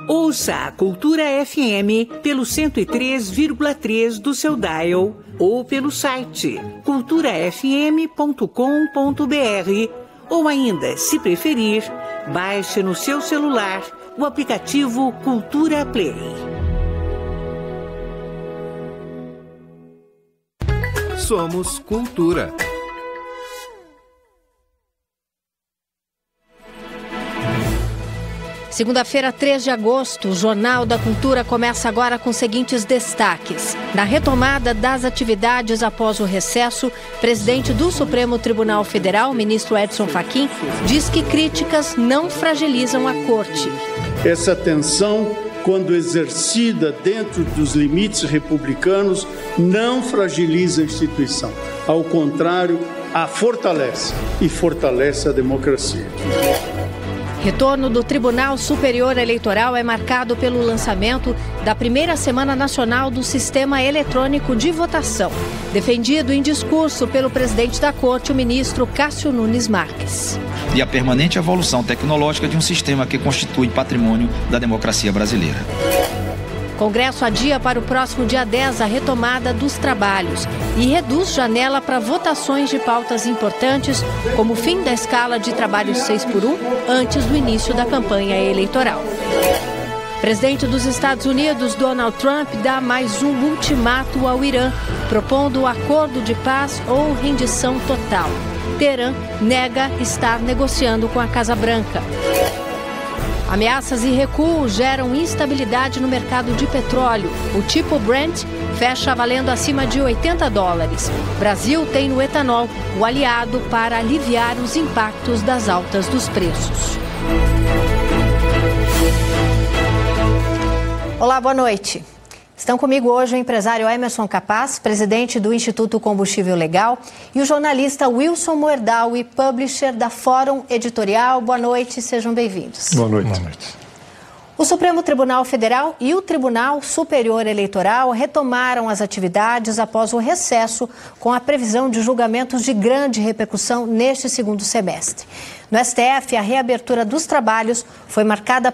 Ouça a Cultura FM pelo 103,3 do seu dial ou pelo site culturafm.com.br ou ainda, se preferir, baixe no seu celular o aplicativo Cultura Play. Somos Cultura. Segunda-feira, 3 de agosto, o Jornal da Cultura começa agora com os seguintes destaques. Na retomada das atividades após o recesso, presidente do Supremo Tribunal Federal, ministro Edson Fachin, diz que críticas não fragilizam a corte. Essa tensão, quando exercida dentro dos limites republicanos, não fragiliza a instituição. Ao contrário, a fortalece e fortalece a democracia. Retorno do Tribunal Superior Eleitoral é marcado pelo lançamento da primeira Semana Nacional do Sistema Eletrônico de Votação, defendido em discurso pelo presidente da Corte, o ministro Cássio Nunes Marques. E a permanente evolução tecnológica de um sistema que constitui patrimônio da democracia brasileira. Congresso adia para o próximo dia 10 a retomada dos trabalhos e reduz janela para votações de pautas importantes, como o fim da escala de trabalho 6x1 antes do início da campanha eleitoral. Presidente dos Estados Unidos, Donald Trump, dá mais um ultimato ao Irã, propondo acordo de paz ou rendição total. Teherã nega estar negociando com a Casa Branca. Ameaças e recuo geram instabilidade no mercado de petróleo. O tipo Brent fecha valendo acima de $80. Brasil tem no etanol o aliado para aliviar os impactos das altas dos preços. Olá, boa noite. Estão comigo hoje o empresário Emerson Capaz, presidente do Instituto Combustível Legal, e o jornalista Wilson Moerdaui, publisher da Fórum Editorial. Boa noite, sejam bem-vindos. Boa noite. Boa noite. O Supremo Tribunal Federal e o Tribunal Superior Eleitoral retomaram as atividades após o recesso, com a previsão de julgamentos de grande repercussão neste segundo semestre. No STF, a reabertura dos trabalhos foi marcada